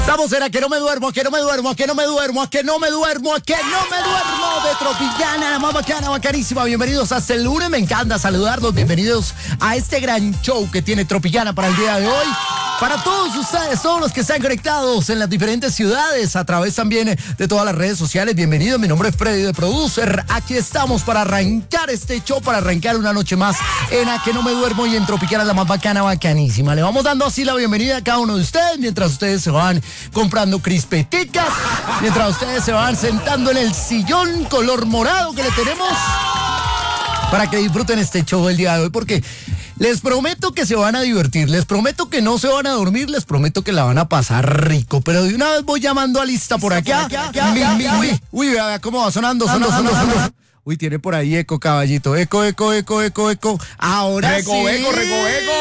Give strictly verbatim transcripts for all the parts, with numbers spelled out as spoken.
Estamos en A Que No Me Duermo, A Que No Me Duermo, A Que No Me Duermo, A Que No Me Duermo, A Que No Me Duermo de Tropicana, la más bacana, bacanísima. Bienvenidos hasta el lunes, me encanta saludarlos. Bienvenidos a este gran show que tiene Tropicana para el día de hoy. Para todos ustedes, todos los que están conectados en las diferentes ciudades, a través también de todas las redes sociales, bienvenidos. Mi nombre es Freddy de Producer. Aquí estamos para arrancar este show, para arrancar una noche más en A Que No Me Duermo y en Tropicana, la más bacana, bacanísima. Le vamos dando así la bienvenida a cada uno de ustedes mientras ustedes se van comprando crispeticas, mientras ustedes se van sentando en el sillón color morado que le tenemos, para que disfruten este show del día de hoy, porque les prometo que se van a divertir, les prometo que no se van a dormir, les prometo que la van a pasar rico. Pero de una vez voy llamando a lista por acá. Mi, mi, uy, uy, vea cómo va sonando, sonando, sonando, sonando. Uy, tiene por ahí eco, caballito. Eco, eco, eco, eco, eco. Ahora reco, sí. Eco, reco, eco.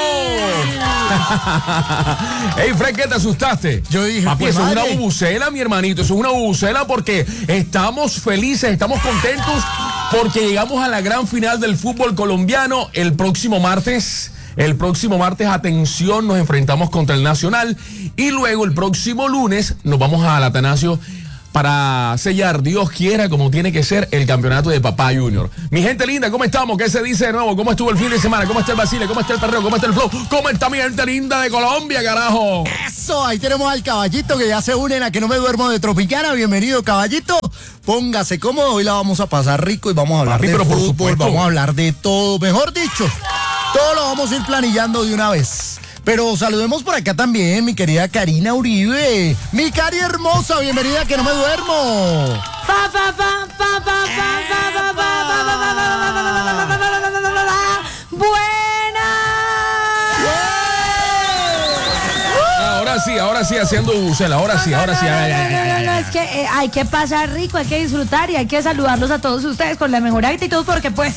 Ey, Fred, ¿qué te asustaste? Yo dije, papi, eso es una bubucela, mi hermanito. Eso es una bubucela porque estamos felices, estamos contentos porque llegamos a la gran final del fútbol colombiano el próximo martes. El próximo martes, atención, nos enfrentamos contra el Nacional y luego el próximo lunes nos vamos al Atanasio para sellar, Dios quiera, como tiene que ser, el campeonato de Papá Junior. Mi gente linda, ¿cómo estamos? ¿Qué se dice de nuevo? ¿Cómo estuvo el fin de semana? ¿Cómo está el Basile? ¿Cómo está el perreo? ¿Cómo está el flow? ¿Cómo está mi gente linda de Colombia, carajo? Eso, ahí tenemos al caballito que ya se unen a Que No Me Duermo de Tropicana. Bienvenido, caballito. Póngase cómodo, hoy la vamos a pasar rico y vamos a hablar Papi, de pero fútbol, por supuesto. Vamos a hablar de todo, mejor dicho, todo lo vamos a ir planillando de una vez. Pero saludemos por acá también, mi querida Karina Uribe. Mi Cari hermosa, bienvenida a Que No Me Duermo. Fa, fa, fa, fa, fa, fa, fa, fa, buena. Ahora sí, ahora sí, haciendo bucela, ahora sí, ahora sí. No, no, no, no, es que eh, hay que pasar rico, hay que disfrutar y hay que saludarlos a todos ustedes con la mejor actitud porque pues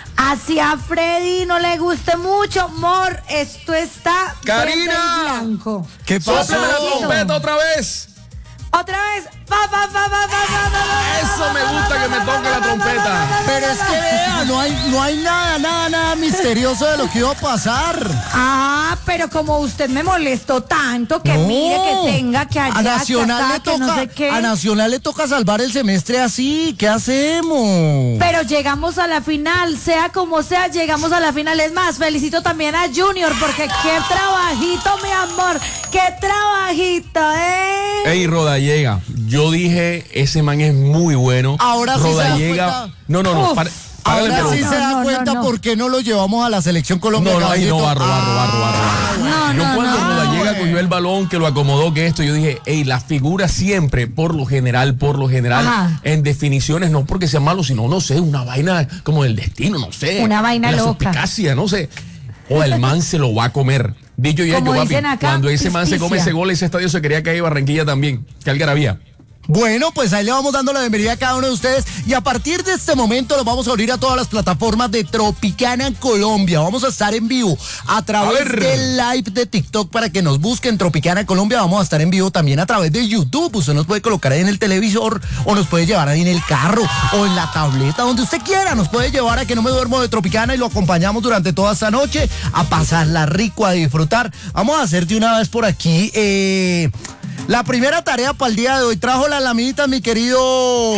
así a Freddy no le guste mucho, amor, esto está Karina, blanco. ¿Qué pasa? ¡Sóplame la trompeta otra vez! Otra vez. Pa, pa, pa, pa, pa, pa, eso me gusta que me toque la trompeta. Pero es que vea, no hay, no hay nada, nada, nada misterioso de lo que iba a pasar. Ah, pero como usted me molestó tanto que no. mire que tenga que allá, a Nacional que acá, le toca, que no sé qué. A Nacional le toca salvar el semestre así, ¿qué hacemos? Pero llegamos a la final, sea como sea, llegamos a la final. Es más, felicito también a Junior porque qué trabajito, mi amor, qué trabajito, ¿eh? Ey, Rodallega, yo dije, ese man es muy bueno. Ahora sí Rodallega, se da cuenta. No, no, no, para, ahora sí no, se da no, cuenta no, no. por qué no lo llevamos a la selección colombiana. No, no, ahí no va a robar, robar, robar, robar. No, yo no, cuando no, Rodallega no, cogió el balón, que lo acomodó, que esto, yo dije, ey, la figura siempre, por lo general, por lo general, Ajá. en definiciones, no porque sea malo, sino, no sé, una vaina como del destino, no sé. Una vaina la loca. suspicacia, no sé. O el man se lo va a comer. Dicho y hecho, papi, acá, cuando ese man se come pispicia. ese gol, ese estadio se quería caer Barranquilla también, que algarabía. Bueno, pues ahí le vamos dando la bienvenida a cada uno de ustedes y a partir de este momento los vamos a abrir a todas las plataformas de Tropicana Colombia. Vamos a estar en vivo a través del live de TikTok para que nos busquen Tropicana Colombia. Vamos a estar en vivo también a través de YouTube. Usted nos puede colocar ahí en el televisor o nos puede llevar ahí en el carro o en la tableta, donde usted quiera. Nos puede llevar a Que No Me Duermo de Tropicana y lo acompañamos durante toda esta noche a pasarla rico, a disfrutar. Vamos a hacer de una vez por aquí eh... la primera tarea para el día de hoy. Trajo las laminitas, mi querido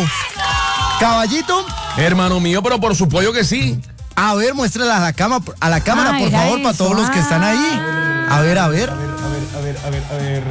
caballito. Hermano mío, pero por supuesto que sí. A ver, muéstrala a la, cama, a la cámara, ah, por favor, eso. para todos los que están ahí. A ver, a ver. A ver, a ver, a ver, a ver.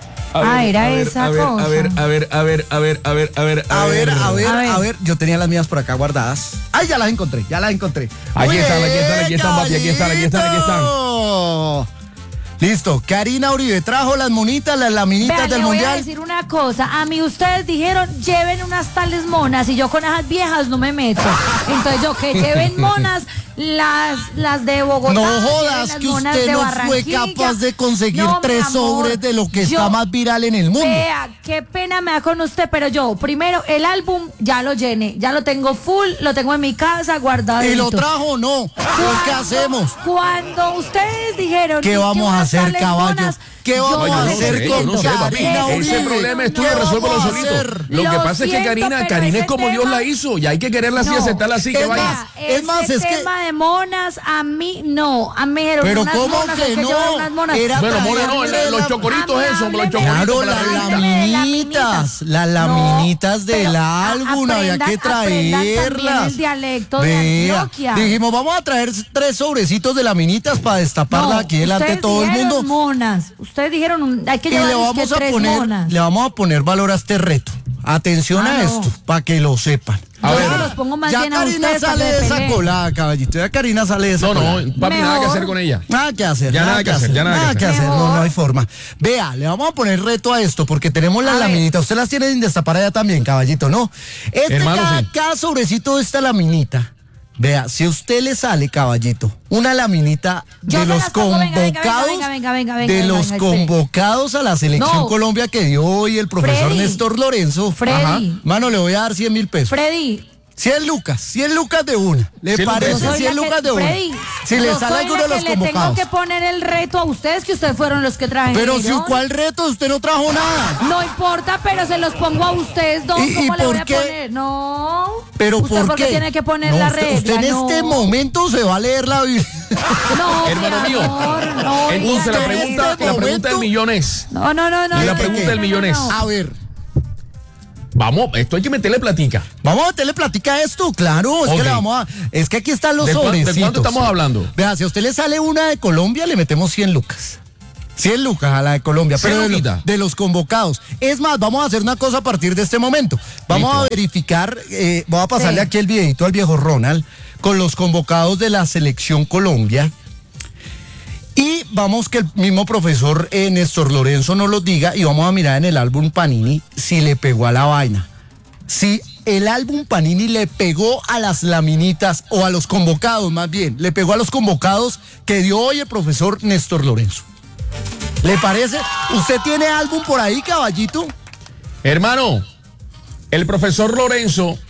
Ah, era esa a ver, cosa. A ver, a ver, a ver, a ver, a ver, a ver, A ver, a ver, A ver. a ver. Yo tenía las mías por acá guardadas. Ay, ya las encontré, ya las encontré. Aquí Muy están, aquí bien, están, aquí están, papi, aquí están, aquí están, aquí están. caballito. Listo, Karina Uribe trajo las monitas, las laminitas Vean, del le voy mundial. a decir una cosa, a mí ustedes dijeron lleven unas tales monas y yo con esas viejas no me meto. Entonces yo que lleven monas, las, las de Bogotá. No lleven jodas las que monas usted de no fue Barranquilla. capaz de conseguir No, mi tres amor, sobres de lo que yo- está más viral en el mundo. Vea, qué pena me da con usted, pero yo, primero, el álbum ya lo llené, ya lo tengo full, lo tengo en mi casa guardado. ¿Y lo trajo o no? ¿Qué hacemos? Cuando ustedes dijeron ¿Qué que vamos a unas hacer, tales caballo? monas, ¿Qué yo vamos Ay, a yo no hacer sé, con yo no sé, papi. Karina Ese Uribe? problema es tuyo, ¿Qué resuélvelo vamos a solito. hacer? Lo que Lo pasa es que siento, Karina, pero Karina es ese como Dios tema- la hizo y hay que quererla así, No. aceptarla así, que Es vaya. más, es más, ese es que- tema de monas, a mí no. A mí eran Pero unas ¿cómo monas, que hay que no? llevar unas monas. Era Bueno, more, no, traerle los la- chocoritos esos, los Háblame. chocoritos. Claro, para las la revista. laminitas, las laminitas del pero a- álbum, había aprendan- que aprendan también traerlas. el dialecto de Vea, Antioquia. dijimos, vamos a traer tres sobrecitos de laminitas para destaparlas No, aquí delante de ustedes todo el dijeron mundo. monas. Ustedes dijeron, un- hay que Y llevar le es que vamos a tres poner, monas. le vamos a poner valor a este reto. Atención Ah, a no. esto, para que lo sepan. A Yo ver. se los pongo más Ya bien a Karina ustedes para sale que de esa peleen. colada, caballito. Ya Karina sale de esa No, no, colada. papi, nada que Mejor. hacer con ella. Nada que hacer, Ya nada que hacer, ya nada que que hacer, no, Mejor. no hay forma. Vea, le vamos a poner reto a esto porque tenemos las A ver. laminitas. Usted las tiene sin destapar allá también, caballito, ¿no? Este Hermano, cada, sí. cada sobrecito de esta laminita. Vea, si a usted le sale, caballito, una laminita Yo de se los las pongo, venga, venga, convocados, venga, venga, venga, venga, de venga, los venga, espere. convocados a la selección No. Colombia que dio hoy el profesor Freddy. Néstor Lorenzo. Freddy. Ajá. Mano, le voy a dar cien mil pesos. Freddy, cien lucas, cien lucas de una. ¿Le cien parece lucas. yo soy cien la que- lucas de una? Freddy, Si yo le sale soy alguno la de los que le tengo convocados. que poner el reto a ustedes, que ustedes fueron los que trajeron. Pero si cuál reto, usted no trajo nada. No importa, pero se los pongo a ustedes dos. ¿Y- y ¿Cómo le por voy a qué? poner? No. Pero ¿Usted ¿por qué? tiene que poner No, la usted, regla? usted en no. este momento se va a leer la Biblia. No, Hermano mi mío. amor, no. Entonces la diga pregunta, eso. este la pregunta del momento- millón es. No, no, no, no. Y la no, pregunta no, del no, millón no, es- no. A ver, Vamos, esto hay que meterle platica. vamos a meterle platica a esto, claro. Es Ok. que le vamos a. Es que aquí están los ¿De cuán- de sobrecitos. cuánto estamos hablando? Vea, si a usted le sale una de Colombia, le metemos cien lucas. cien lucas a la de Colombia, cien pero de, lo- luquitas. de los convocados. Es más, vamos a hacer una cosa a partir de este momento. Vamos Listo. a verificar, eh, voy a pasarle Sí. aquí el videito al viejo Ronald con los convocados de la selección Colombia. Y vamos que el mismo profesor eh, Néstor Lorenzo nos lo diga y vamos a mirar en el álbum Panini si le pegó a la vaina. Si el álbum Panini le pegó a las laminitas o a los convocados más bien, le pegó a los convocados que dio hoy el profesor Néstor Lorenzo. ¿Le parece? ¿Usted tiene álbum por ahí, caballito? Hermano, el profesor Lorenzo.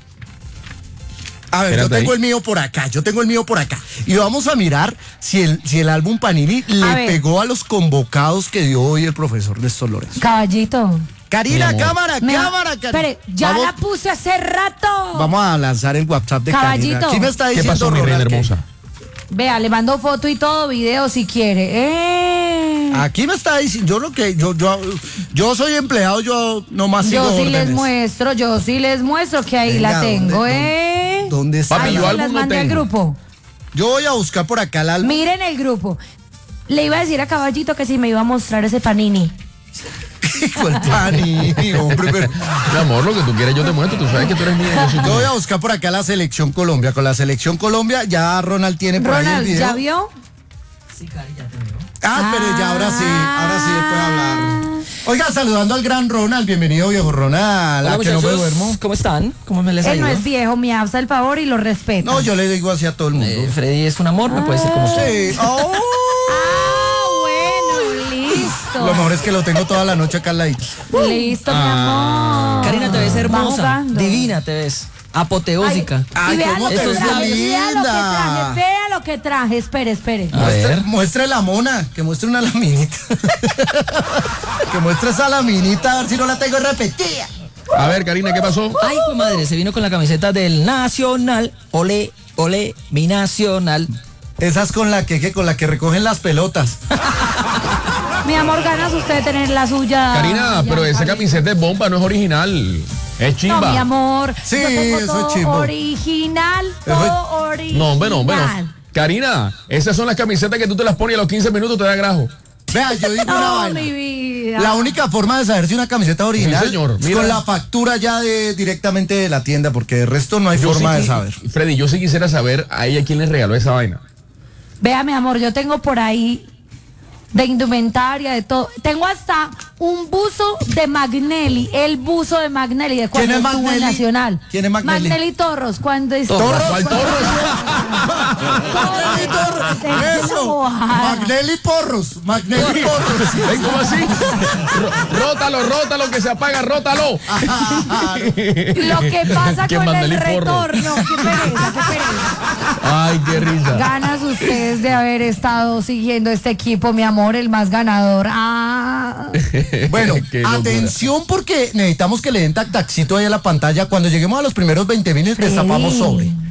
A ver, Espérate yo tengo ahí. el mío por acá, yo tengo el mío por acá. Y vamos a mirar si el, si el álbum Panini le ver. pegó a los convocados que dio hoy el profesor Néstor Lorenzo. Caballito. Karina, Mi amor. cámara, Me- cámara, Karina. Espere, ya vamos, la puse hace rato. vamos a lanzar el WhatsApp de Caballito. Karina. Aquí me está ¿Qué diciendo pasó, mi reina Ronald que- hermosa? Vea, le mando foto y todo, video si quiere. Eh. Aquí me está diciendo, yo lo que, yo, yo, yo soy empleado, yo nomás sigo Yo sí les órdenes. muestro, yo sí les muestro que ahí Venga, la tengo, ¿dónde- ¿eh? ¿Dónde está? Papi, Ahí yo se álbum las no mandé al tengo. grupo. Yo voy a buscar por acá el álbum. Miren el grupo. Le iba a decir a Caballito que si me iba a mostrar ese panini. Hijo el Panini, hombre, pero- Mi amor, lo que tú quieras yo te muestro. Tú sabes que tú eres mía. Yo soy Yo voy tuya. a buscar por acá la selección Colombia. Con la selección Colombia ya Ronald tiene por ahí el Ronald, video. ¿ya vio? Ah, pero ya ahora sí, ahora sí puede hablar. Oiga, saludando al gran Ronald, bienvenido viejo Ronald, Hola, a que no me muchachos. duermo. ¿Cómo están? ¿Cómo me les ha Él no ido? es viejo, me hace el favor y lo respeta. No, yo le digo así a todo el mundo. Eh, Freddy es un amor, me puede decir como usted. Sí. Oh. Ah, bueno, listo. Lo mejor es que lo tengo toda la noche acá al ladito. Listo, mi amor. Karina, te ves Va hermosa, jugando. divina te ves, apoteósica. Ay, y vea cómo lo te que ves traje, de vea lo que traje, linda. vea lo que traje, espere, espere. A Muestre, ver. muestre la mona, que muestre una laminita. Que muestre esa laminita, a ver si no la tengo repetida. A ver, Karina, ¿qué pasó? Ay, pues madre, se vino con la camiseta del Nacional. Ole, ole, mi Nacional. Esa es con la que, que con la que recogen las pelotas. Mi amor, ganas usted de tener la suya. Karina, pero esa camiseta es bomba, no es original. Es No, chimba. mi amor. Sí, yo tengo eso todo es chimbo. original, Eso es- todo original. No, bueno, bueno. Karina, esas son las camisetas que tú te las pones y a los quince minutos te da grajo. Vea, yo digo una No, vaina. mi vida. La única forma de saber si una camiseta es original Sí, señor, es mira. con la factura ya de directamente de la tienda, porque de resto no hay Yo forma sí de qui- saber. Freddy, yo sí quisiera saber a ella quién le regaló esa vaina. Vea, mi amor, yo tengo por ahí de indumentaria, de todo. Tengo hasta un buzo de Magnelli, el buzo de Magnelli, de cuando ¿Quién es estuvo en Magnelli? Nacional. ¿Quién es Magnelli? Magnelli Torros, cuando estuvo. Torros. ¿Cuál Torres? Magnelli Torres. Déjame Eso. mojar. Magnelli Porros. Magnelli Porros. Ven, ¿cómo así? Ro- rótalo, rótalo, que se apaga, rótalo. Lo que pasa Que con el Magnelli Porro. retorno, qué pereza, qué pereza. Ay, qué risa. Ganas ustedes de haber estado siguiendo este equipo, mi amor, el más ganador. Ah. Bueno, Qué locura. atención porque necesitamos que le den tac taxito ahí a la pantalla. Cuando lleguemos a los primeros veinte mil destapamos sobre.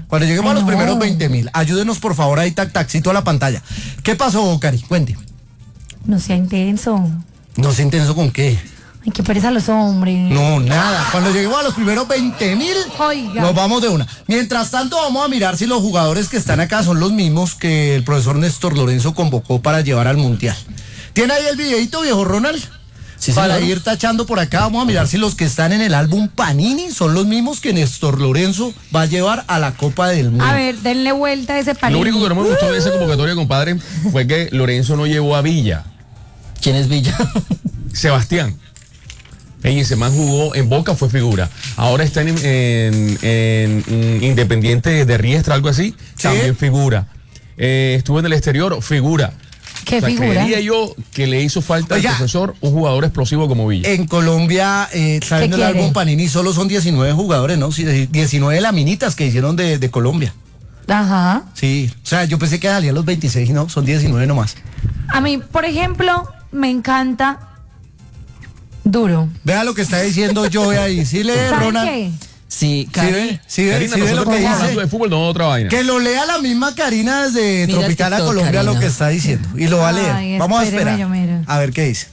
Cuando lleguemos Ay, a los no. primeros veinte mil, ayúdenos por favor ahí, tac, tacito a la pantalla. ¿Qué pasó, Cari? Cuente. No sea intenso. No sé intenso con qué. Ay, qué pereza los hombres. No, nada. Cuando lleguemos a los primeros veinte mil, Oiga. nos vamos de una. Mientras tanto, vamos a mirar si los jugadores que están acá son los mismos que el profesor Néstor Lorenzo convocó para llevar al Mundial. ¿Tiene ahí el videito, viejo Ronald? Sí, Para señor. ir tachando por acá, vamos a mirar si los que están en el álbum Panini son los mismos que Néstor Lorenzo va a llevar a la Copa del Mundo. A ver, denle vuelta a ese Lo panini. único que no me gustó de esa convocatoria, compadre, fue que Lorenzo no llevó a Villa. ¿Quién es Villa? Sebastián. Ey, ese man jugó en Boca, fue figura. Ahora está en, en- en, mm, Independiente de Riestra, algo así, Sí. también figura. Eh, estuvo en el exterior, figura. ¿Qué O sea, figura? creería yo que le hizo falta Oiga. al profesor un jugador explosivo como Villa. En Colombia, eh, sabiendo el quiere? álbum Panini, solo son diecinueve jugadores, ¿no? Sí, diecinueve laminitas que hicieron de, de Colombia. Ajá. Sí, o sea, yo pensé que salían los veintiséis, no, son diecinueve nomás. A mí, por ejemplo, me encanta Duro. Vea lo que está diciendo Joey ahí. Sí lee, ¿Saben Ronald. qué? Sí, Sí Cari. ve, sí ve, Karina, sí ve lo nosotros que estamos hablando dice. de fútbol, no otra vaina. Que lo lea la misma Karina desde Mira el Tropicana TikTok, Colombia lo Karina. que está diciendo. Y lo va a leer. Ay, Vamos a espéreme, esperar. yo miro. A ver qué dice.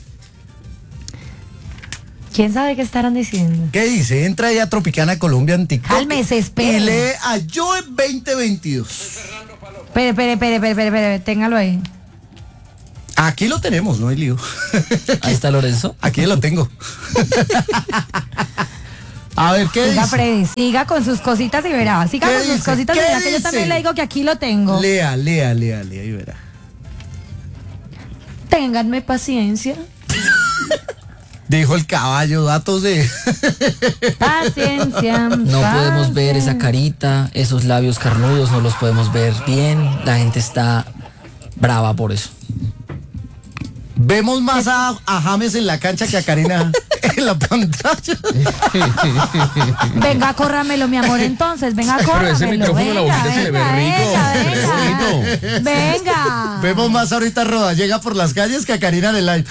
¿Quién sabe qué estarán diciendo? ¿Qué dice? Entra ahí a Tropicana Colombia en TikTok. Cálmese, espere. Y lee a Joe veinte veintidós. Espere, espere, espere, espere, espere, espere, téngalo ahí. Aquí lo tenemos, no hay lío. Ahí está Lorenzo. Aquí lo tengo. A ver, ¿qué Siga, dice? Freddy, siga con sus cositas y verá. Siga ¿Qué con sus dice? cositas y ¿Qué verá que yo dice? también le digo que aquí lo tengo. Lea, lea, lea, lea y verá. Ténganme paciencia. Dijo el caballo, datos de... Paciencia. No podemos ver esa carita, esos labios carnudos, no los podemos ver bien. La gente está brava por eso. Vemos más a, a James en la cancha que a Karina en la pantalla. Venga, córramelo, mi amor, entonces. Venga, Pero córramelo. ese micrófono en la venga, boquita se le ve venga, rico, venga, se le ve venga. Venga. Vemos más ahorita Roda llega por las calles que a Karina en el live.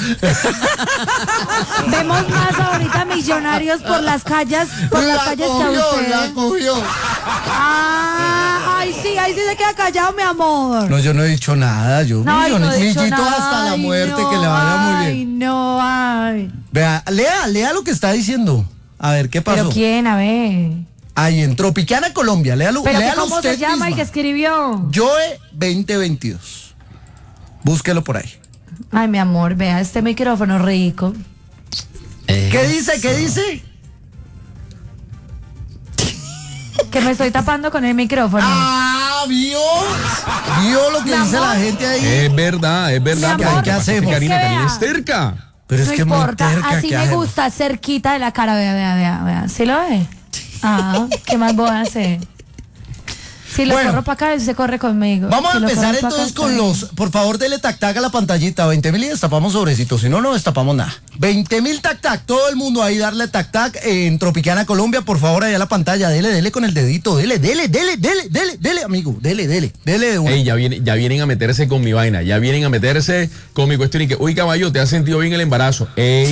Vemos más ahorita millonarios por las calles, por las La calles que cogió, usted. la cogió. Ah, ay, sí, ahí sí se queda callado, mi amor. No, yo no he dicho nada, yo No, ay, no millones, he dicho millito nada. hasta la Ay, muerte, no, que le vaya muy Ay, bien. no, ay. Vea, lea, lea lo que está diciendo. A ver, ¿qué pasó? ¿Pero quién? A ver. Ahí en Tropicana Colombia, léalo, ¿Pero que léalo cómo usted se llama el misma. que escribió? Joe veinte veintidós. Búsquelo por ahí. Ay, mi amor, vea este micrófono rico. Eh, ¿Qué dice? ¿Qué dice? Que me estoy tapando con el micrófono. Ah, vio. Vio lo que Mi dice la amor. gente ahí. Es verdad, es verdad. Mi pero amor, lo que pasa es que ¿qué Karina, hacemos? Karina Es es que terca. Pero es no que muy importa, terca, así ¿qué me hacemos? gusta, cerquita de la cara, vea, vea, vea, vea. ¿Sí lo ve? Ah, ¿qué más voy a hacer? Si lo Bueno. corro para acá, él se corre conmigo. Vamos Si a lo empezar corro pa' entonces acá, con está los, por favor, dele tac tac a la pantallita, veinte mil y destapamos sobrecitos, si no, no destapamos nada. veinte mil tac tac, todo el mundo ahí darle tac tac en Tropicana Colombia, por favor, allá a la pantalla, dele, dele con el dedito, dele, dele, dele, dele, dele, dele, amigo, dele, dele, dele de una. Ey, ya, viene, ya vienen a meterse con mi vaina, ya vienen a meterse con mi cuestión y que, uy, caballo, ¿te has sentido bien el embarazo? Ey,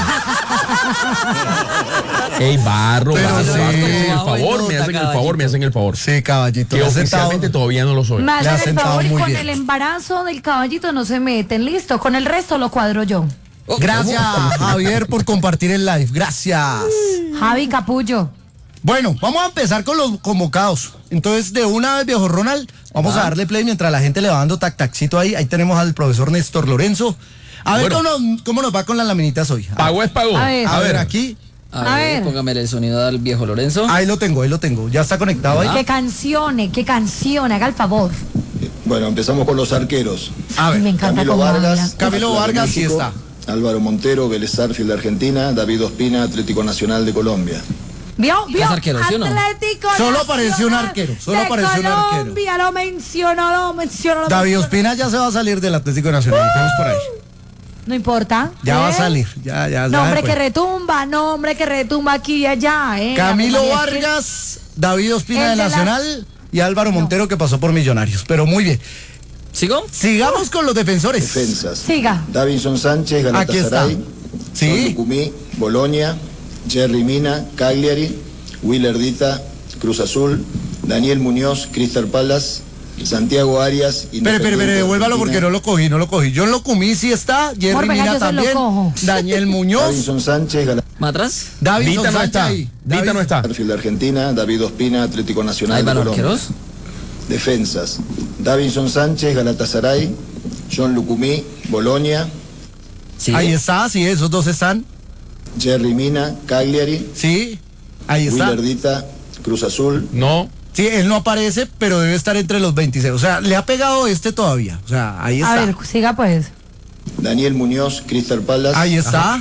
ey, barro, Pero barro, sí. barro, me hacen el Ay, favor, no, me hacen el favor, caballito. me hacen el favor. Sí, caballito, Que le has sentado- oficialmente todavía no lo soy. Me Le has hacen el sentado favor y muy con bien. el embarazo del caballito no se meten, listo. Con el resto lo cuadro yo. oh, Gracias, Javier, por compartir el live, gracias. Javi Capullo. Bueno, vamos a empezar con los convocados. Entonces, de una vez, viejo Ronald, vamos a darle play mientras la gente le va dando tac tacito ahí. Ahí tenemos al profesor Néstor Lorenzo. A ver Bueno. cómo, nos, cómo nos va con las laminitas hoy. A, Pago es pago. A ver. a ver, aquí. A, A ver, ver. póngame el sonido al viejo Lorenzo. Ahí lo tengo, ahí lo tengo. Ya está conectado ahí. Qué canciones, qué canción, haga el favor. Bueno, empezamos con los arqueros. A Ay, ver, me encanta Camilo cómo Vargas, habla. Camilo Atlas de Vargas, sí México, está. Álvaro Montero, Vélez Sarsfield de Argentina, David Ospina, Atlético Nacional de Colombia. ¿Vio? ¿Vio? ¿Es arquero, sí o no? Atlético Solo apareció un Nacional arquero, solo de apareció un arquero. Colombia, lo mencionó, lo mencionó. lo David mencionó. Ospina ya se va a salir del Atlético Nacional. Tenemos por ahí. No importa. Ya va a ¿eh? salir. Ya, ya. ya Nombre después. que retumba, nombre que retumba aquí y allá, ¿eh? Camilo La verdad es que- Vargas, David Ospina El de de la- Nacional y Álvaro Montero que pasó por Millonarios. Pero muy bien. ¿Sigo? Sigamos con los defensores. Defensas. Siga. Davinson Sánchez, Aquí está. Galatasaray. Sí. Son Lucumí, Bolonia. Jerry Mina, Cagliari. Willer Dita, Cruz Azul. Daniel Muñoz, Crystal Palace. Santiago Arias, Espere, espere, espere, devuélvalo porque no lo cogí, no lo cogí. John Locumí sí está, Jerry Por venga, Mina yo se lo también, cojo. Daniel Muñoz, Davinson Sánchez, Gal- ¿Más atrás? Davinson Vita no Sánchez está. ahí. Vita David- no está. Perfil de Argentina, David Ospina, Atlético Nacional ¿Hay de valor Colombia. Queiroz? Defensas, Davinson Sánchez, Galatasaray, John Lucumí, Bolonia, Sí. Ahí está, sí, esos dos están, Jerry Mina, Cagliari, sí, ahí está. Willardita, Cruz Azul, No. Sí, él no aparece, pero debe estar entre los veintiséis. O sea, le ha pegado este todavía. O sea, ahí A está. ver, siga pues. Daniel Muñoz, Crystal Palace, Ahí está.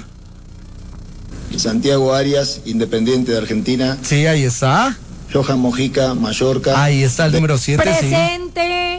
Santiago Arias, Independiente de Argentina, Sí, ahí está. Johan Mojica, Mallorca, Ahí está el número siete, sí. Presente.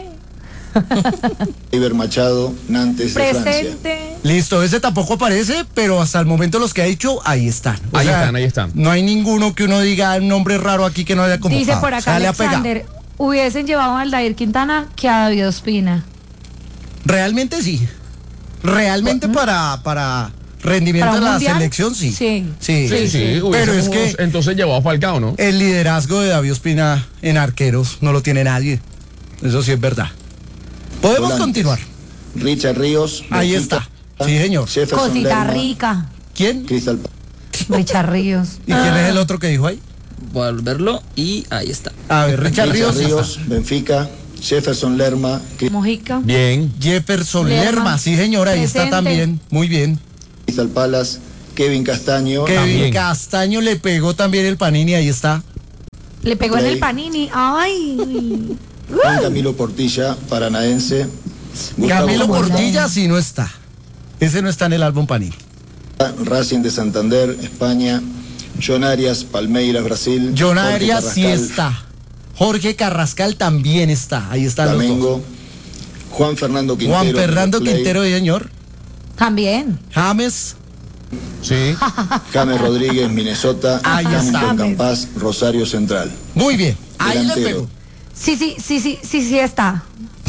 Iber Machado, Nantes de Francia. Presente. Listo, ese tampoco aparece, pero hasta el momento los que ha dicho, ahí están. O Ahí sea, están, ahí están. No hay ninguno que uno diga un nombre raro aquí que no haya convocado. Dice por O acá sea, le ha pegado. Alexander, hubiesen llevado a Aldair Quintana que a David Ospina. Realmente sí. Realmente para, para rendimiento ¿Para de un la mundial? selección, sí. Sí. Sí, Sí, sí. Pero es hubiésemos que entonces llevado a Falcao, ¿no? el liderazgo de David Ospina en arqueros no lo tiene nadie. Eso sí es verdad. Podemos Volantes. continuar. Richard Ríos, Ahí Benfica, está. Sí, señor. Jefferson Cosita Lerma, rica. ¿Quién? Crystal Richard Ríos. ¿Y quién es el otro que dijo ahí? Voy a volverlo y ahí está. A ver, Richard Richard Ríos. Ríos, Benfica, Jefferson Lerma, Mojica. Bien. Jefferson Lerma. Lerma, sí señora, ahí está Presente. también. Muy bien. Crystal Palace, Kevin Castaño, Kevin También. Castaño le pegó también el Panini, ahí está. Le pegó en Play. el panini. Ay. Juan Camilo Portilla, paranaense, Gustavo Camilo Portilla. Portilla sí no está. Ese no está en el álbum Panini. Racing de Santander, España, John Arias, Palmeiras, Brasil, John Jorge Arias sí Carrascal, está. Jorge Carrascal también está. Ahí están los Flamengo, dos. Juan Fernando Quintero, Juan Fernando River Plate, Quintero, señor. También. James. Sí. James Rodríguez, Minnesota, Ahí está. Hamilton James. Campás, Rosario Central. Muy bien. Ahí le Delantero. pegó. Sí, sí, sí, sí, sí, sí está.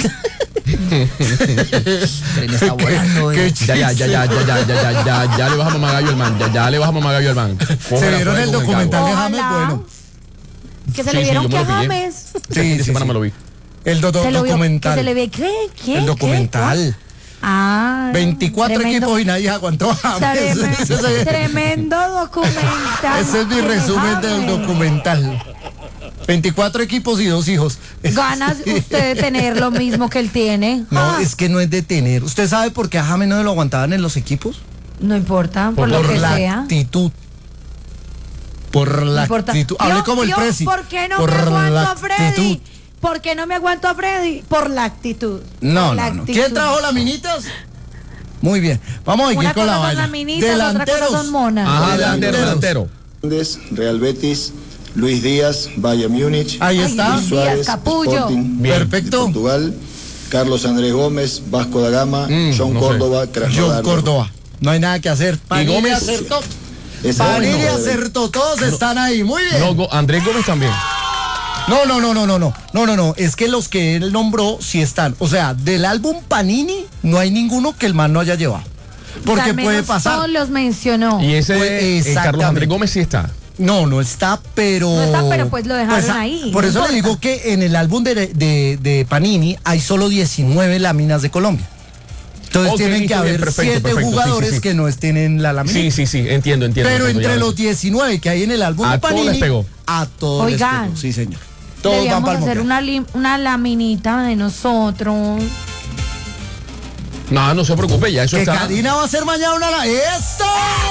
Tren está volando. Qué eh. Ya, ya, ya, ya, ya, ya, ya, ya, ya, ya le bajamos magayo al man. Ya, ya le bajamos magayo al man. ¿Se Cógela vieron suave el con documental de cabo. James? Ojalá. Bueno. Que se Sí, le sí, vieron yo me que lo pillé. James. Sí, Este fin de sí, semana sí. me lo vi. El do- do- Se lo vio, documental. que se le ve, ¿qué? ¿Qué? El ¿Qué? documental. Ah. veinticuatro tremendo- equipos y nadie aguantó a James. Tremendo, Ese es- tremendo documental. Ese es mi de resumen del James. documental. veinticuatro equipos y dos hijos. Ganas Sí. usted de tener lo mismo que él tiene. No, Ah, es que no es de tener. ¿Usted sabe por qué a James no lo aguantaban en los equipos? no importa, por, Por lo que la sea. actitud. Por la No importa. actitud. Yo- Hable como el yo, Prezi. ¿Por qué no Por me aguanto la a Freddy? actitud. ¿Por qué no me aguanto a Freddy? Por la actitud. No, Por la no, no. actitud. ¿Quién trajo las minitas? Muy bien. Vamos a seguir Una con la cosa son vaina. las minitas, otra cosa Delanteros. son monas. Ajá, Delanteros. delantero, delantero. Real Betis, Luis Díaz, Bayern Múnich, Ahí Ay, está. Luis Suárez, Díaz, capullo. Sporting Bien. de Perfecto. Portugal, Carlos Andrés Gómez, Vasco da Gama, Mm, John no sé. Córdoba, Krasnodar. John Córdoba. No hay nada que hacer. Panini Gómez? acertó. Ese Panini es el acertó. Todos están ahí. Muy bien. No, Go- Andrés Gómez también. No, no, no, no, no, no, no, no, no, es que los que él nombró sí están, o sea, del álbum Panini no hay ninguno que el man no haya llevado, O sea, porque al puede menos pasar. Todos los mencionó. Y ese Pues, de eh, Carlos exactamente. Andrés Gómez sí está. No, no está, pero... No está, pero pues lo dejaron a- ahí, Por no eso le importa. digo que en el álbum de, de, de Panini hay solo diecinueve láminas de Colombia. Entonces Ok, tienen que está bien, haber perfecto, siete perfecto, sí, jugadores sí, sí. que no estén en la lámina. Sí, sí, sí, entiendo, entiendo. Pero entiendo, entre ya los ves. diecinueve que hay en el álbum A de todos Panini, les pegó. a todos Oigan. les pegó, sí señor. Todos van Deberíamos para el hacer mundial. una, lim- una laminita de nosotros. No, no se preocupe, ya eso Que está. Karina va a hacer mañana una... la- ¡Esto!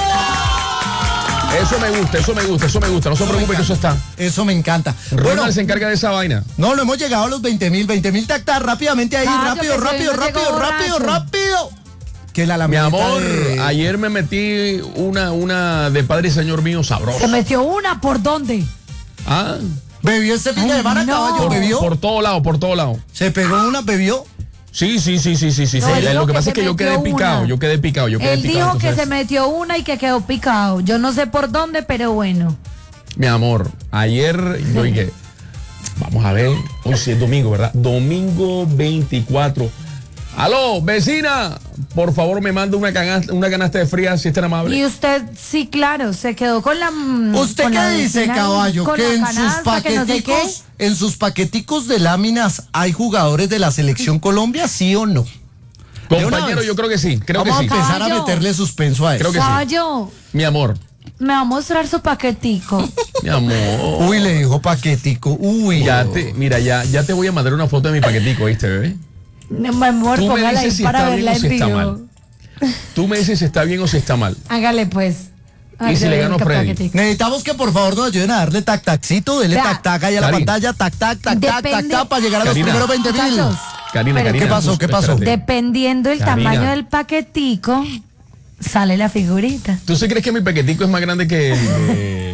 Eso me gusta, eso me gusta, eso me gusta. No se preocupe que eso está. Eso me encanta. Ronald Bueno, se encarga de esa vaina. no, lo hemos llegado a los veinte mil, veinte mil tactas rápidamente ahí, Ah, yo rápido, pensé rápido, que no rápido, llegó rápido, borracho. rápido. Que la Mi laminita amor, de- ayer me metí una, una de Padre y Señor mío Se sabrosa. metió una, ¿por dónde? Ah, bebió este fin de Ay, semana, no. caballo, por, bebió. por todo lado, por todo lado. Se pegó una, bebió. Sí, sí, sí, sí, sí, sí. No, sí. él Lo dijo que que pasa se es que yo quedé metió picado, una. yo quedé picado, yo quedé Él picado. dijo que entonces, se metió una y que quedó picado. Yo no sé por dónde, pero bueno. Mi amor, ayer yo dije, vamos a ver, hoy sí es domingo, ¿verdad? Domingo veinticuatro. Aló, vecina, por favor me manda una canasta, una canasta de frías si es tan amable. Y usted, sí, claro, se quedó con la... ¿Usted con qué la dice, vecina ahí, caballo? con Que la en sus canasta, que no sé qué. paqueticos, en sus paqueticos de láminas hay jugadores de la selección Colombia, ¿sí o no? De una Compañero, vez. yo creo que sí, creo Vamos que sí. a empezar Caballo. a meterle suspenso a eso. Creo que sí. Caballo, Mi amor, me va a mostrar su paquetico. mi amor. Uy, le dijo paquetico. Uy. Ya te, mira, ya, ya te voy a mandar una foto de mi paquetico, ¿viste, bebé? Mi amor, Tú me póngala ahí dices si para está verla bien o en si está vivo. mal. Tú me dices si está bien o si está mal. Hágale pues. ¿Y si Hágale le gano a el Freddy? paquetico. Necesitamos que por favor nos ayuden a darle tac taccito, dele Vea. tac tac ahí a la Cari. pantalla, tac tac tac tac tac Depende- tac para llegar a los Karina. primeros veinte mil. Muchachos, Karina, Pero- Karina. ¿Qué pasó? ¿Qué pasó? espérate. Dependiendo del Karina. tamaño del paquetico, sale la figurita. ¿Tú sí crees que mi paquetico es más grande que el de...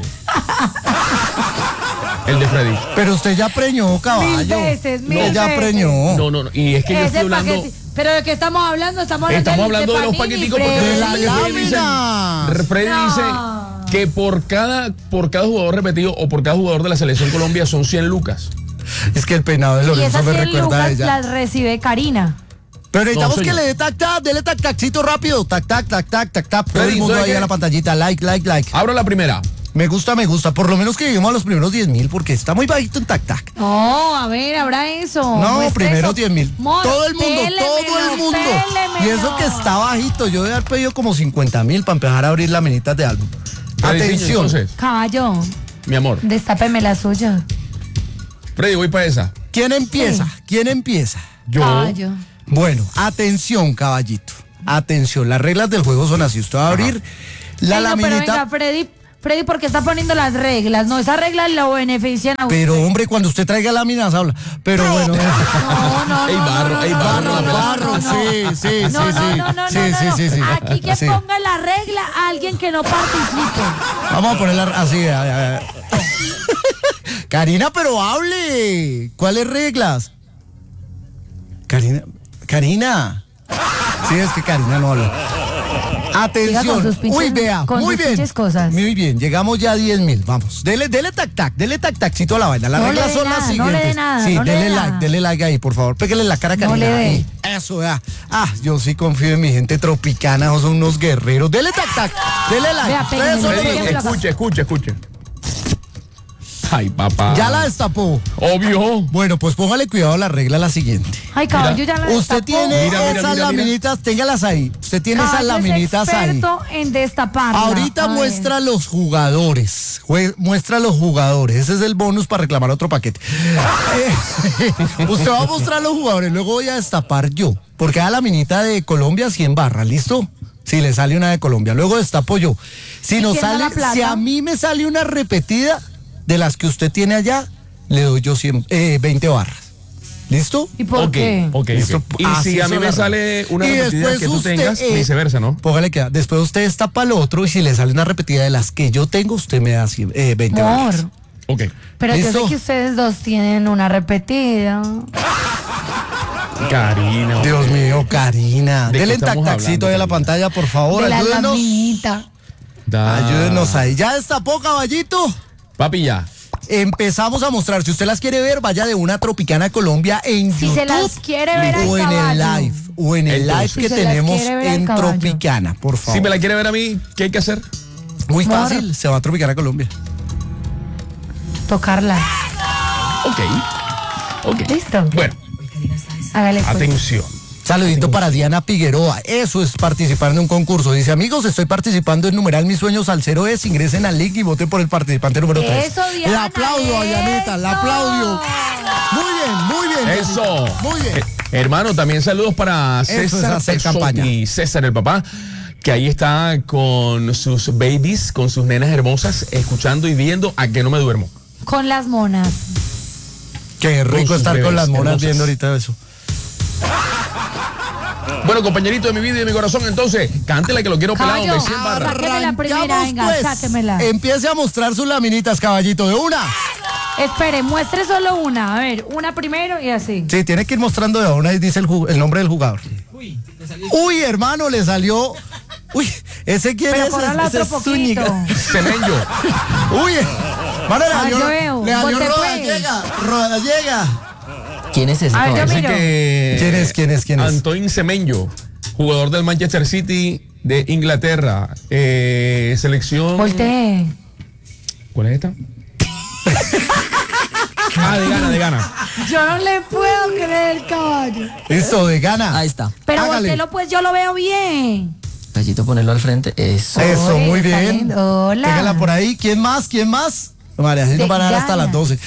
el de Freddy? Pero usted ya preñó, caballo. Mil veces, mil Usted ya veces. preñó. No, no, no. Y es que yo Ese estoy hablando... paqueti- ¿Pero de qué estamos hablando? Estamos hablando, Estamos del- hablando de los Panini, paqueticos porque Freddy. De la Freddy dice- lámina. Freddy No. dice que por cada, por cada jugador repetido o por cada jugador de la selección Colombia son cien lucas. Es que el peinado de Y Lorenzo esas me cien recuerda a lucas ella. las recibe Karina. Pero necesitamos No, que señor. le dé tac tac, dele tac tacito rápido. Tac tac tac tac tac tac. Todo Freddy, el mundo ¿tú de ahí qué? a la pantallita. Like, like, like. Abro la primera. Me gusta, me gusta. Por lo menos que lleguemos a los primeros diez mil porque está muy bajito en tac tac. No, a ver, habrá eso. No, Muestre primero eso. diez mil. Mor, Todo el mundo, pélemelo, todo el mundo. pélemelo. Y eso que está bajito. Yo debe haber pedido como cincuenta mil para empezar a abrir las menitas de álbum. Freddy, Atención. entonces, Caballo, mi amor. destápeme la suya. Freddy, voy para esa. ¿Quién empieza? Sí. ¿Quién empieza? Yo. Caballo. Bueno, atención, caballito. Atención, las reglas del juego son así. Usted va a abrir la Venga, pero laminita. venga, Freddy, Freddy, ¿por qué está poniendo las reglas? No, esas reglas lo benefician a usted. Pero hombre, cuando usted traiga láminas habla. Pero bueno. No, no, Ey, no, barro, no, ey, no, barro, no, no, barro, no, no. sí, sí, No, sí, no, sí. no, no, Sí, no, sí, no. sí, sí. Aquí que Sí. ponga la regla a alguien que no participe. Vamos a ponerla así. a ver, a ver. Karina, pero hable. ¿Cuáles reglas? Karina, Karina. Sí, es que Karina no habla. Siga con Atención. sus pinches- Uy, vea, con muy sus bien. pinches cosas. Muy bien, llegamos ya a diez mil. Vamos. Dele, dele tac tac, dele tac tacito a la vaina. Las No le reglas dé son las nada, no siguientes. le dé nada, sí, no le dele dé like, nada. dele like ahí, por favor. Pégale la cara a No Karina. le dé. ahí. Eso, vea. Ah, yo sí confío en mi gente tropicana, son unos guerreros. Dele tac tac, dele like. Vea, Ustedes péguenle, son los Freddy, péguenle. guerreros. escuche, escuche, escuche. Ay, papá. Ya la destapó. Obvio. Bueno, pues póngale cuidado a la regla la siguiente. Ay, caballo, ya la Usted destapó. tiene Mira, mira, esas mira, mira. laminitas, téngalas ahí. Usted tiene esas Caballo es laminitas ahí. experto en destaparla. Ahorita A ver. muestra los jugadores. Jue- muestra los jugadores. Ese es el bonus para reclamar otro paquete. Eh, Usted va a mostrar los jugadores. Luego voy a destapar yo. Porque a la minita de Colombia cien barras. ¿Listo? Si le sale una de Colombia. Luego destapo yo. Si ¿Y nos quién da sale, la plata? si a mí me sale una repetida de las que usted tiene allá, le doy yo cien, eh, veinte barras. ¿Listo? ¿Y por Ok, qué? ok, Listo. ok. Y Así si a son mí me las sale una Y repetida después que tú usted, tengas, eh, viceversa, ¿no? Póngale que después usted destapa el otro y si le sale una repetida de las que yo tengo, usted me da cien, eh, veinte barras. Amor, Ok. pero yo ¿Listo? sé que ustedes dos tienen una repetida. Karina. Dios mío, Karina. ¿De qué Dele estamos tac tacito hablando, ahí a la Karina? pantalla, por favor. De la Ayúdenos. laminita. Da. Ayúdenos ahí. ¿Ya destapó, caballito? Papi, ya. Empezamos a mostrar. Si usted las quiere ver, vaya de una Tropicana Colombia en Si YouTube. se las quiere ver al o en el caballo. live. O en el Entonces. live que Si se las tenemos quiere ver al en caballo. Tropicana, por favor. Si me la quiere ver a mí, ¿qué hay que hacer? Muy Mor. fácil. Se va a Tropicana Colombia. Tocarla. Ok. Ok. Listo. Bueno, Hágale pues. atención. Saludito para Diana Figueroa. Eso es participar en un concurso. Dice, amigos, estoy participando en numeral Mis Sueños al cero es. Ingresen al link y voten por el participante número tres. Eso, Diana, La aplaudo a Dianita, la eso. aplaudio. Muy bien, muy bien. Eso. Dianita. Muy bien. Eh, hermano, también saludos para Eso es César hacer Pesotti, campaña. César el papá, que ahí está con sus babies, con sus nenas hermosas, escuchando y viendo A Que No Me Duermo. Con las monas. Qué rico sus estar con bebés las monas hermosas. viendo ahorita eso. Bueno, compañerito de mi vida y de mi corazón, entonces, cántela que lo quiero pelado, Caballo. de cien barras. Sáqueme la primera, Arrancamos, venga, pues. sáquemela. Empiece a mostrar sus laminitas, caballito, de una. Espere, muestre solo una. A ver, una primero y así. Sí, tiene que ir mostrando de una y dice el, ju- el nombre del jugador. Uy, hermano, le salió. Uy, ese quién Pero es. córrala Ese otro es Zúñiga. poquito. Semenyo. Uy, mano, le Ah, salió, yo veo. le salió Volte, Roda pues. llega, Roda llega. ¿Quién es ese? A ver, yo caballo? Así miro. que, ¿Quién es? ¿Quién es? ¿Quién es? Antoine Semenyo, jugador del Manchester City de Inglaterra. Eh, selección. Voltee. ¿Cuál es esta? ah, de Ghana, de Ghana. Yo no le puedo creer, caballo. Listo, de gana. Ahí está. Pero Hágale. volteelo, pues yo lo veo bien. Gallito, ponerlo al frente. Eso. Eso, Oye, muy está bien. lindo. Hola. Téngala por ahí. ¿Quién más? ¿Quién más? María, así De no van a dar hasta Ghana. las doce.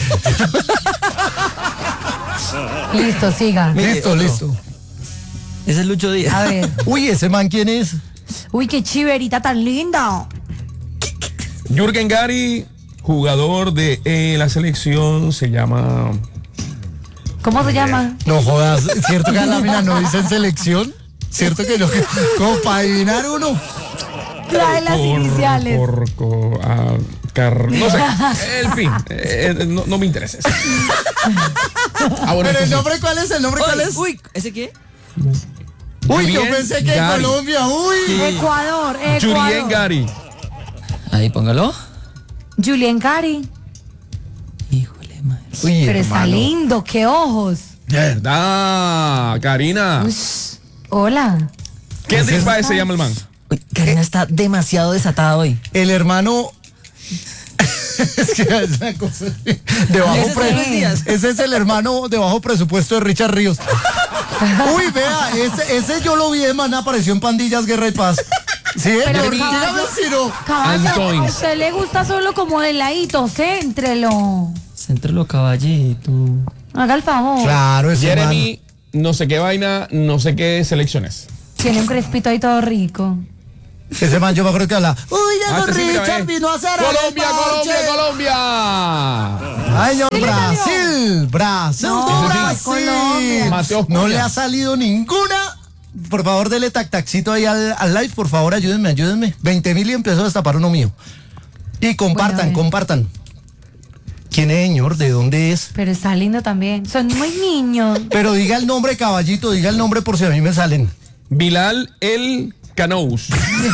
Listo, siga. Mire, listo, otro. listo. Ese es Lucho Díaz. A ver. Uy, ¿ese man quién es? Uy, qué chiverita tan linda. Jürgen Gary, jugador de eh, la selección, se llama. ¿Cómo se llama? No jodas, ¿cierto que a la mina no dice en selección? ¿Cierto que no? Como para adivinar uno. Trae las Por- iniciales. por- co- ah, car- no sé. En fin, eh, no, no me interesa. Ah, bueno, Pero este el sí. nombre, ¿cuál es? ¿El nombre cuál es? Uy, ¿ese qué? Uy, yo Julien pensé que en Gary. Colombia. Uy. Ecuador, Ecuador. Julien Gary. Ahí, póngalo. Julien Cari. Híjole, madre. Uy, Pero está hermano. lindo, qué ojos. ¿Verdad? Karina. Ush, hola. ¿Qué dispae se llama el man? Uy, Karina está demasiado desatada hoy. El hermano. Es que es una cosa de bajo Ese es pre- Luis Díaz. Ese es el hermano de bajo presupuesto de Richard Ríos. Uy, vea, ese, ese yo lo vi, man, apareció en Pandillas, Guerra y Paz. Sí, Pero pero caballo- dígame si no. Caballo, Antoine. a usted le gusta solo como de ladito, céntrelo. Céntralo, caballito. Haga el favor. Claro, ese Jeremy, no sé qué vaina, no sé qué selecciones. Tiene un crespito ahí todo rico. man. Ese man, yo me acuerdo que habla. Uy, Ah, llegó este sí, mira, Richard, eh. vino a hacer el Colombia, Colombia, parche. Colombia. Ay, señor, ¿Sí le salió? Brasil, Brasil, No, Brasil. Colombia. Mateo No Cunha. le ha salido ninguna. Por favor, dele tac tacito ahí al, al live, por favor, ayúdenme, ayúdenme. veinte mil y empezó a destapar uno mío. Y compartan, Bueno, a ver. compartan. ¿Quién es, señor? ¿De dónde es? Pero está lindo también. Son muy niños. Pero diga el nombre, caballito, diga el nombre por si a mí me salen. Bilal El Canous.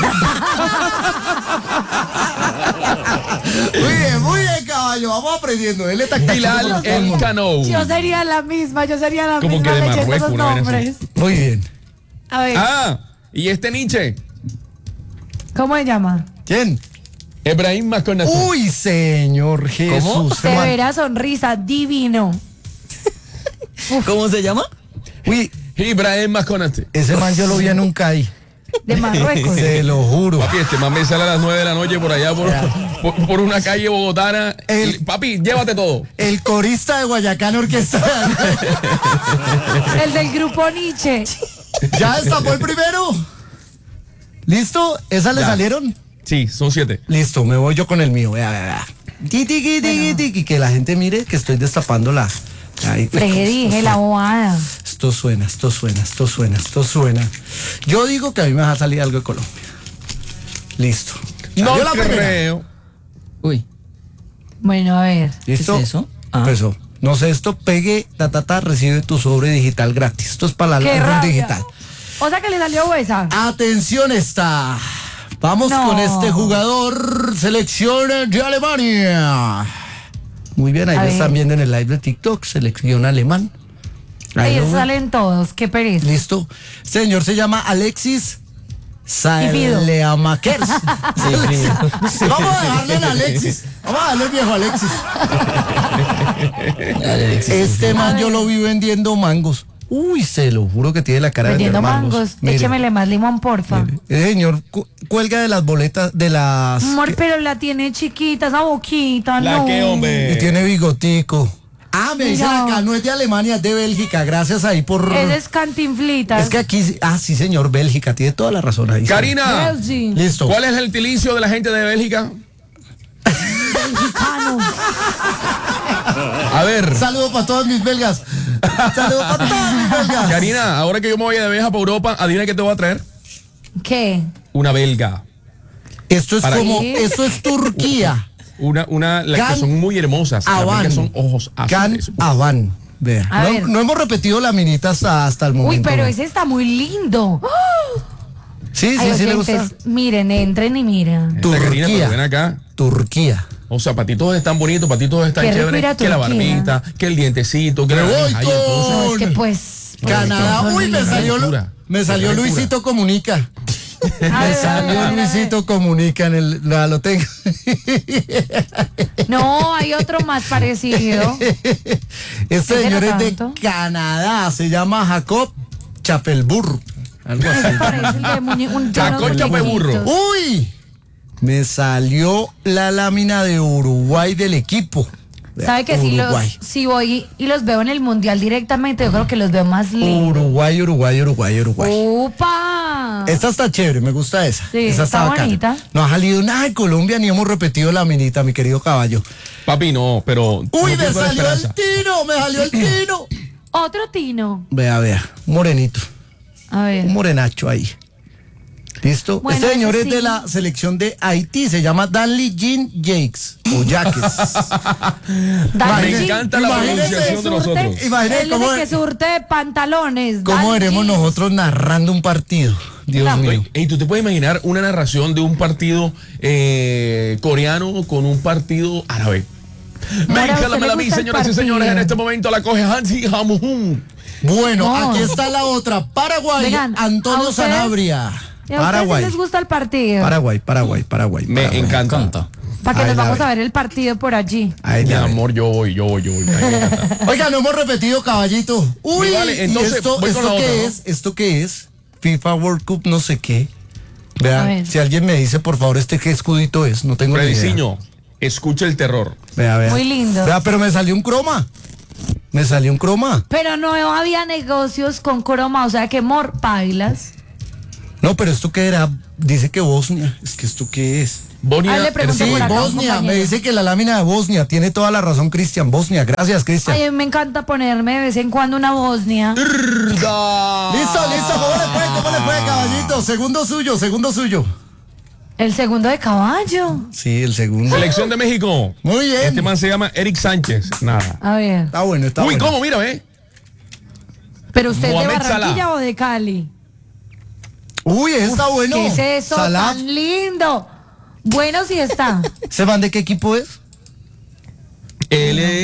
Muy bien, muy bien, caballo. Vamos aprendiendo. Dele tac tacito. Bilal por todo el El mundo. Canous. Yo sería la misma, yo sería la Como misma que de leyendo Marruecos, esos una vaina así. nombres. Muy bien. A ver, Ah, y este Nietzsche. ¿cómo se llama? ¿Quién? Ibrahim Makonate. Uy, señor Jesús. man. Severa sonrisa, divino. ¿Cómo se llama? Uy, Ibrahim Makonate. ese man yo lo vi en un C A I. De Marruecos. Se lo juro. Papi, este man me sale a las nueve de la noche por allá, por, por, por una calle bogotana. El- Y, papi, llévate todo. El corista de Guayacán Orquesta. El del grupo Nietzsche. ¿Ya destapó el primero? ¿Listo? ¿Esas le Ya. salieron? Sí, son siete. Listo, me voy yo con el mío. Vea, vea, vea. Ti, tiqui, tiqui, tiqui, que la gente mire que estoy destapando la. Ay, Le dije la bobada. esto suena, esto suena, esto suena, esto suena. Yo digo que a mí me va a salir algo de Colombia. Listo. No Salió la primera. creo. Uy, Bueno, a ver. ¿Listo? ¿qué es eso? Ah. Empezó. No sé, esto pegue, ta, ta, ta, recibe tu sobre digital gratis. Esto es para la ¡Qué álbum rabia! digital. O sea que le salió huesa. Atención está. Vamos No. con este jugador, selección de Alemania. Muy bien, ahí A lo ver. están viendo en el live de TikTok, selección alemán. Ahí Ahí lo ven. salen todos, qué pereza. Listo. Este señor se llama Alexis Fido. Saleamakers. Vamos a dejarle el Alexis. Vamos a darle el viejo Alexis. Dale, Alexis. Este A man yo ver. lo vi vendiendo mangos. Uy, se lo juro que tiene la cara Vendiendo de vender mangos. mangos. Mire, Échemele más limón, porfa. ese señor cu- cuelga de las boletas, de las... Amor, pero la tiene chiquita, esa boquita, ¿La no. qué, hombre? Y tiene bigotico. Ah, me dicen Mira. acá, no es de Alemania, es de Bélgica. Gracias ahí por... Ese es cantinflitas. Es que aquí... Ah, sí, señor, Bélgica. Tiene toda la razón ahí. Karina, Belgi. Listo. ¿cuál es el gentilicio de la gente de Bélgica? Mexicano. A ver, Saludos para todos mis belgas. Saludos para todos mis belgas. Karina, ahora que yo me voy de viaje para Europa, adivina qué te voy a traer. ¿Qué? Una belga. Esto es Para- como... ¿Qué? Esto es Turquía. Una, una, las Can que son muy hermosas. Las Avan. belgas son ojos Can azules. Avan. Vea. A No, ver. no hemos repetido la minita hasta, hasta el Uy, momento. pero ¿no? ese está muy lindo. Sí, sí, Ay, sí le gusta. oyentes, miren, entren y miren. Esta Karina, Turquía. pero ven acá. Turquía. O sea, para ti todos están bonitos, para ti todos están Qué rico chéveres. ir a Que la Turquía. barbita, que el dientecito, que Me la voy nariz. Ay, con- entonces, No, es que pues. pues, Canadá. son Uy, me lindos. salió, locura. me salió Qué locura. Luisito Comunica. A ver, Me a ver, a salió ver, a ver. Luisito Comunica en el. La, lo tengo. No, hay otro más parecido. Este Ese señor no es de tanto. Canadá. Se llama Jacob Chapelburro. Algo así. Ese parece el de muñe- un Jacob unos Chapeburro. muñequitos. Uy, me salió la lámina de Uruguay del equipo. ¿Sabe que si los Uruguay. si voy y los veo en el mundial directamente, yo creo que los veo más lindos? Uruguay, Uruguay, Uruguay, Uruguay. ¡Upa! Esta está chévere, me gusta esa. Sí, esa está bacana. bonita. No ha salido nada de Colombia ni hemos repetido la minita, mi querido caballo. Papi, no, pero. Uy, no me pierdo la salió el esperanza. tino, me salió el tino. Otro Tino. Vea, vea, un morenito, A ver. un morenacho ahí. ¿Listo? Bueno, este señor ese es de sí. la selección de Haití, se llama Danley Jean Jakes o Jaques. Dale, Me sí. encanta la Imagínese, pronunciación de surte- nosotros. Imagínese Él cómo- dice que surte pantalones. ¿Cómo Dale, veremos jeans. nosotros narrando un partido? Dios No. mío. Oye, ey, ¿tú te puedes imaginar una narración de un partido eh, coreano con un partido árabe? Mora, Venga, ¿a usted la le mala mí, gusta el señoras y partido? señores, en este momento la coge Hansi Hamuhun. Bueno, No. aquí está la otra. Paraguay, Vengan, ¿a Antonio ustedes? Sanabria. ¿Y a ustedes Paraguay. les gusta el partido? Paraguay, Paraguay, Paraguay. Me Paraguay. encanta. Para que Ay, nos la vamos ve. a ver el partido por allí. Ay, Mi ya ve. amor, yo voy, yo voy, yo voy. Me encanta. Oiga, no hemos repetido, caballito. Uy, Sí, vale, entonces, ¿y esto, voy con esto la qué otra, ¿no? es? ¿Esto qué es? FIFA World Cup, no sé qué. A Vea, ver. si alguien me dice, por favor, este qué escudito es, no tengo ni idea. Frediciño, escucha el terror. Vea, vea. Muy lindo. Vea, pero me salió un croma. Me salió un croma. Pero no había negocios con croma, o sea que mor bailas. No, pero esto qué era, dice que Bosnia. Es que esto qué es. Bosnia, Ah, le pregunto Sí, por acá, un Bosnia, me compañero. dice que la lámina de Bosnia, tiene toda la razón, Cristian. Bosnia, gracias, Cristian. Ay, a mí me encanta ponerme de vez en cuando una Bosnia. Listo, listo, ¿cómo le fue? ¿Cómo le fue, caballito? Segundo suyo, segundo suyo. El segundo de caballo. Sí, el segundo. Selección de México. Muy bien. Este man se llama Eric Sánchez. Nada. A ver. Está bueno, está Uy, bueno. ¿cómo? Mira, ve. ¿Pero usted es de Mohamed Barranquilla Salah. o de Cali? Uy, está bueno. ¿Qué es eso Salah. tan lindo? Bueno, sí está. ¿Se van de qué equipo es? Él es